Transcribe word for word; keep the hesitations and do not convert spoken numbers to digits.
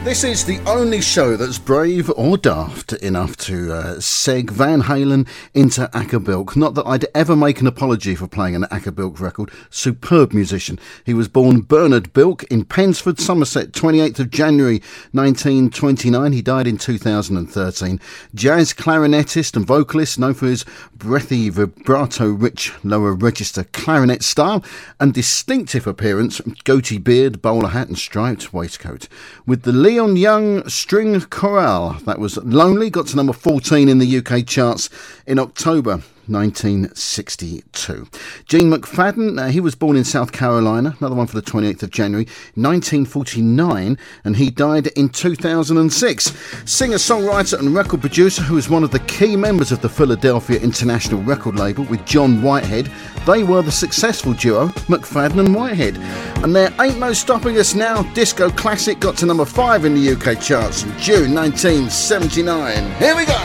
This is the only show that's brave or daft enough to uh, seg Van Halen into Akkerbilk. Not that I'd ever make an apology for playing an Akkerbilk record. Superb musician. He was born Bernard Bilk in Pensford, Somerset, twenty-eighth of January nineteen twenty-nine. He died in two thousand thirteen. Jazz clarinetist and vocalist, known for his breathy, vibrato-rich lower register clarinet style and distinctive appearance, goatee beard, bowler hat and striped waistcoat. With the Leon Young String Chorale, that was Lonely, got to number fourteen in the U K charts in October nineteen sixty-two. Gene McFadden, uh, he was born in South Carolina, another one for the twenty-eighth of January nineteen forty-nine, and he died in two thousand six. Singer, songwriter and record producer who was one of the key members of the Philadelphia International record label with John Whitehead. They were the successful duo McFadden and Whitehead. And there ain't no stopping us now. Disco Classic got to number five in the U K charts in June nineteen seventy-nine. Here we go!